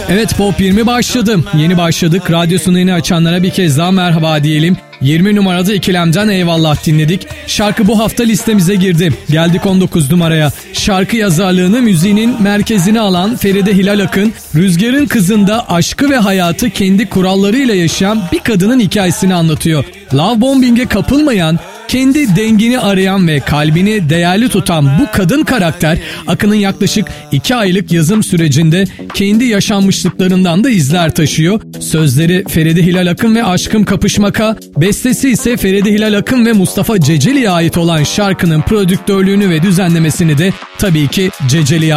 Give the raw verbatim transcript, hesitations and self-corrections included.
Evet, Pop yirmi başladı. Yeni başladık. Radyosunu yeni açanlara bir kez daha merhaba diyelim. yirmi numarada İkilem'den Eyvallah dinledik. Şarkı bu hafta listemize girdi. Geldik on dokuz numaraya. Şarkı yazarlığını müziğinin merkezine alan Feride Hilal Akın, Rüzgar'ın Kızı'nda aşkı ve hayatı kendi kurallarıyla yaşayan bir kadının hikayesini anlatıyor. Love bombing'e kapılmayan, kendi dengini arayan ve kalbini değerli tutan bu kadın karakter Akın'ın yaklaşık iki aylık yazım sürecinde kendi yaşanmışlıklarından da izler taşıyor. Sözleri Feride Hilal Akın ve Aşkım Kapışmaka, bestesi ise Feride Hilal Akın ve Mustafa Ceceli'ye ait olan şarkının prodüktörlüğünü ve düzenlemesini de tabii ki Ceceli yaptı.